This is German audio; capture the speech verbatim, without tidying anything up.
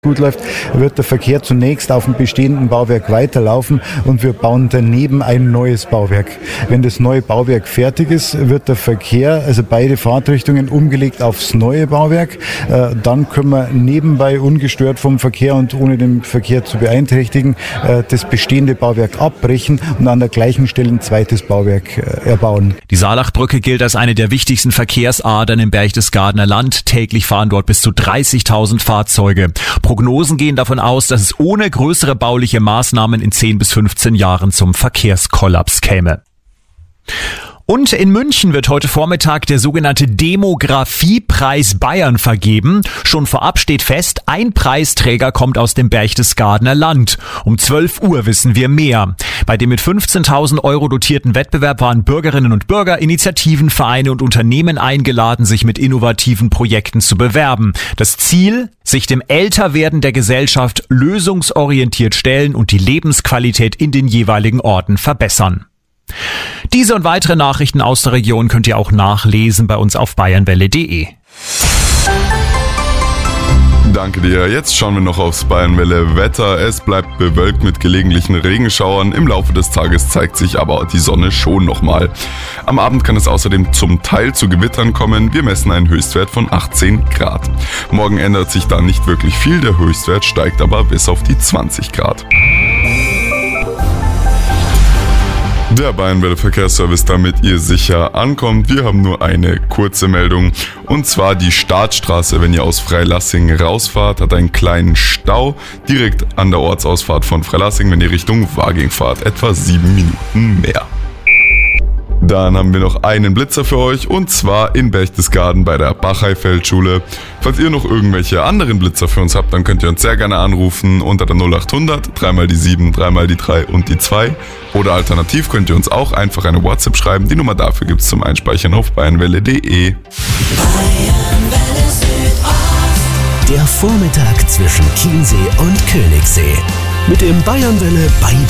gut läuft, wird der Verkehr zunächst auf dem bestehenden Bauwerk weiterlaufen und wir bauen daneben ein neues Bauwerk. Wenn das neue Bauwerk fertig ist, wird der Verkehr, also beide Fahrtrichtungen, umgelegt aufs neue Bauwerk. Dann können wir nebenbei ungestört vom Verkehr und ohne den Verkehr zu beeinträchtigen, das bestehende Bauwerk abbrechen und an der gleichen Stelle ein zweites Bauwerk erbauen. Die Saalachbrücke gilt als eine der wichtigsten Verkehrsadern im Berchtesgadener Land. Täglich fahren dort bis zu dreißigtausend Fahrzeuge. Prognosen gehen davon aus, dass es ohne größere bauliche Maßnahmen in zehn bis fünfzehn Jahren zum Verkehrskollaps käme. Und in München wird heute Vormittag der sogenannte Demografiepreis Bayern vergeben. Schon vorab steht fest, ein Preisträger kommt aus dem Berchtesgadener Land. Um zwölf Uhr wissen wir mehr. Bei dem mit fünfzehntausend Euro dotierten Wettbewerb waren Bürgerinnen und Bürger, Initiativen, Vereine und Unternehmen eingeladen, sich mit innovativen Projekten zu bewerben. Das Ziel? Sich dem Älterwerden der Gesellschaft lösungsorientiert stellen und die Lebensqualität in den jeweiligen Orten verbessern. Diese und weitere Nachrichten aus der Region könnt ihr auch nachlesen bei uns auf bayernwelle punkt de. Danke dir. Jetzt schauen wir noch aufs Bayernwelle Wetter. Es bleibt bewölkt mit gelegentlichen Regenschauern. Im Laufe des Tages zeigt sich aber die Sonne schon nochmal. Am Abend kann es außerdem zum Teil zu Gewittern kommen. Wir messen einen Höchstwert von achtzehn Grad. Morgen ändert sich da nicht wirklich viel. Der Höchstwert steigt aber bis auf die zwanzig Grad. Der Bayernwelle Verkehrsservice, damit ihr sicher ankommt. Wir haben nur eine kurze Meldung. Und zwar die Startstraße, wenn ihr aus Freilassing rausfahrt, hat einen kleinen Stau direkt an der Ortsausfahrt von Freilassing, wenn ihr Richtung Waging fahrt. Etwa sieben Minuten mehr. Dann haben wir noch einen Blitzer für euch und zwar in Berchtesgaden bei der Bachei-Feldschule. Falls ihr noch irgendwelche anderen Blitzer für uns habt, dann könnt ihr uns sehr gerne anrufen unter der null acht hundert, dreimal die sieben, dreimal die drei und die zwei. Oder alternativ könnt ihr uns auch einfach eine WhatsApp schreiben. Die Nummer dafür gibt es zum Einspeichern auf bayernwelle punkt de. Der Vormittag zwischen Chiemsee und Königssee. Mit dem Bayernwelle Bye